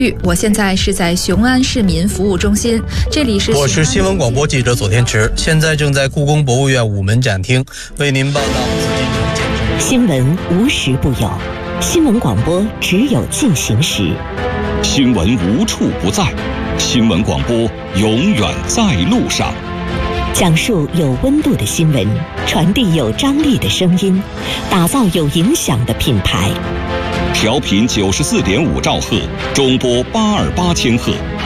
我现在是在雄安市民服务中心，这里是我是新闻广播记者左天池，现在正在故宫博物院午门展厅为您报道紫禁城建制。 新闻无时不有，新闻广播只有进行时。 新闻无处不在，新闻广播永远在路上。 讲述有温度的新闻，传递有张力的声音，打造有影响的品牌。 调频94.5兆赫，中波828千赫，